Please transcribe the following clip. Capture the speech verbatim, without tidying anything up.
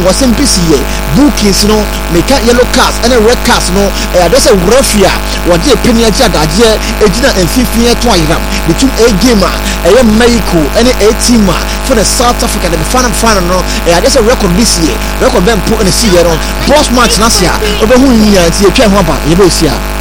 was M P C A bookings no make yellow cars and a red cars no uh, there's a refia what the opinion that here ejina and fifteen to iram between a gamer a Mexico and a team for the South Africa the final final no uh, there's a record this year record them put in the C boss match last year over who you see a